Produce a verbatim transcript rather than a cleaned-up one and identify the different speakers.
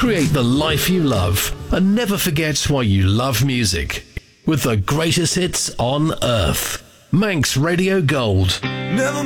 Speaker 1: Create the life you love and never forget why you love music. With the greatest hits on earth. Manx Radio Gold.
Speaker 2: Never